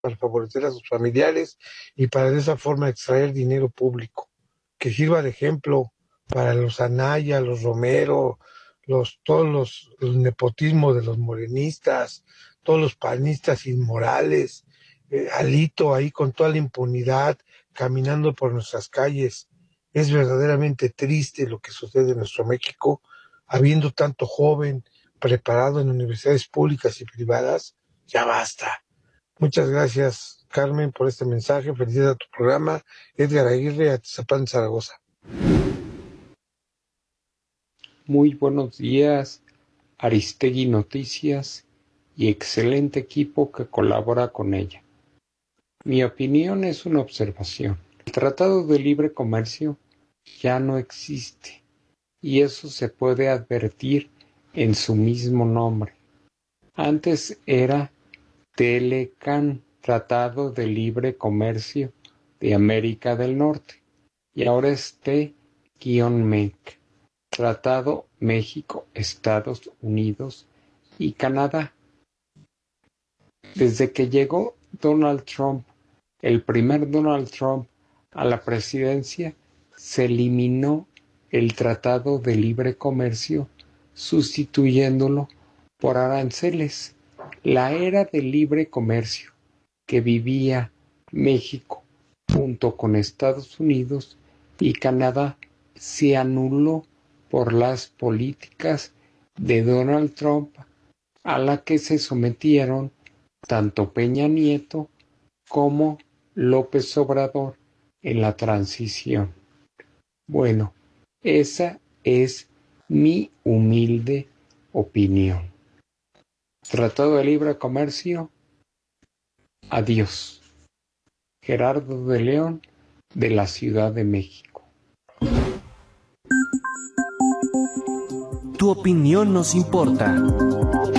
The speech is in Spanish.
para favorecer a sus familiares y para de esa forma extraer dinero público, que sirva de ejemplo para los Anaya, los Romero, el nepotismo de los morenistas, todos los panistas inmorales, Alito ahí con toda la impunidad, caminando por nuestras calles. Es verdaderamente triste lo que sucede en nuestro México, habiendo tanto joven preparado en universidades públicas y privadas. Ya basta. Muchas gracias, Carmen, por este mensaje. Felicidades a tu programa. Edgar Aguirre, Atizapán, Zaragoza. Muy buenos días, Aristegui Noticias y excelente equipo que colabora con ella. Mi opinión es una observación. El Tratado de Libre Comercio ya no existe y eso se puede advertir en su mismo nombre. Antes era TLCAN, Tratado de Libre Comercio de América del Norte, y ahora es T-MEC, Tratado México, Estados Unidos y Canadá. Desde que llegó Donald Trump, el primer Donald Trump, a la presidencia, se eliminó el Tratado de Libre Comercio, sustituyéndolo por aranceles. La era del libre comercio que vivía México junto con Estados Unidos y Canadá se anuló por las políticas de Donald Trump, a la que se sometieron tanto Peña Nieto como López Obrador en la transición. Bueno, esa es mi humilde opinión. Tratado de Libre Comercio, adiós. Gerardo de León, de la Ciudad de México. Tu opinión nos importa.